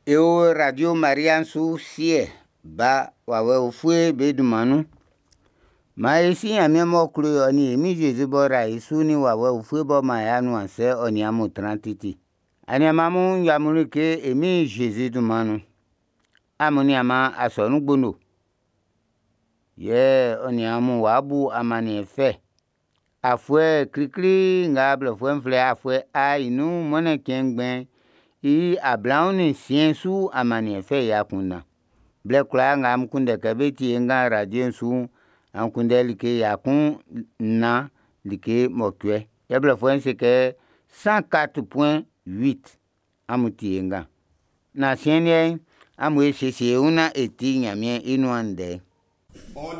Eu Radio Mariansu sie ba wawe ufue bedumanu. Ma esi ame mo kru oni emi jesu bora isu ni wawe ufue bo ma ya nuanse oni amu trantiti. Ani amamu yamunu ke emi jesu dumanu. Amuni ama asonu gbono. Ye oni amu wabu amani efe. Afwe krikri nga blofwe mfle afwe a inu mone kengben. I ablauni siensu amani efe ya kuna. Blekula nga amkunde kabeti nga radio su amkunde like yakun na like mokwe. Ya blofwe nseke 104.8 amuti nga. Na sienye amwe sese una eti nyamie inuande.